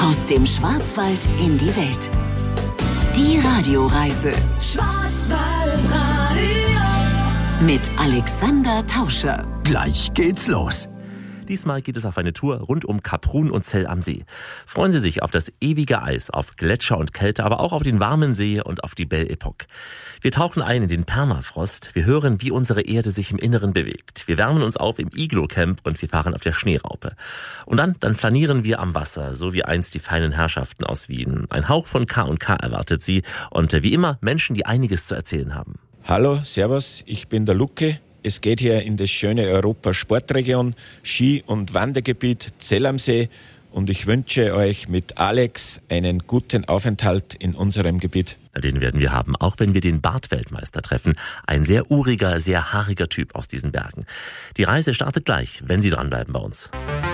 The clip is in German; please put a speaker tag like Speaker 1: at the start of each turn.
Speaker 1: Aus dem Schwarzwald in die Welt. Die Radioreise. Schwarzwaldradio. Mit Alexander Tauscher.
Speaker 2: Gleich geht's los.
Speaker 3: Diesmal geht es auf eine Tour rund um Kaprun und Zell am See. Freuen Sie sich auf das ewige Eis, auf Gletscher und Kälte, aber auch auf den warmen See und auf die Belle Epoque. Wir tauchen ein in den Permafrost, wir hören, wie unsere Erde sich im Inneren bewegt. Wir wärmen uns auf im Iglo-Camp und wir fahren auf der Schneeraupe. Und dann flanieren wir am Wasser, so wie einst die feinen Herrschaften aus Wien. Ein Hauch von K&K erwartet Sie und wie immer Menschen, die einiges zu erzählen haben.
Speaker 4: Hallo, servus, ich bin der Lucke. Es geht hier in das schöne Europa-Sportregion, Ski- und Wandergebiet Zell am See und ich wünsche euch mit Alex einen guten Aufenthalt in unserem Gebiet.
Speaker 3: Den werden wir haben, auch wenn wir den Bartweltmeister treffen. Ein sehr uriger, sehr haariger Typ aus diesen Bergen. Die Reise startet gleich, wenn Sie dranbleiben bei uns.